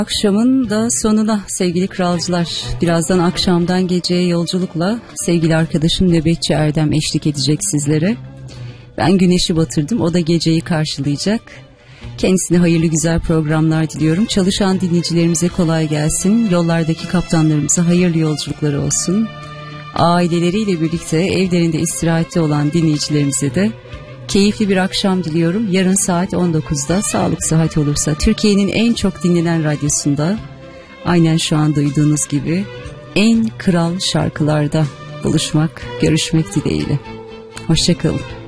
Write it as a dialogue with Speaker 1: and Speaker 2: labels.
Speaker 1: Akşamın da sonuna sevgili kralcılar. Birazdan akşamdan geceye yolculukla sevgili arkadaşım Nöbetçi Erdem eşlik edecek sizlere. Ben güneşi batırdım, o da geceyi karşılayacak. Kendisine hayırlı güzel programlar diliyorum. Çalışan dinleyicilerimize kolay gelsin. Yollardaki kaptanlarımıza hayırlı yolculukları olsun. Aileleriyle birlikte evlerinde istirahette olan dinleyicilerimize de keyifli bir akşam diliyorum. Yarın saat 19'da sağlık sıhhat olursa Türkiye'nin en çok dinlenen radyosunda aynen şu an duyduğunuz gibi en kral şarkılarda buluşmak, görüşmek dileğiyle. Hoşça kalın.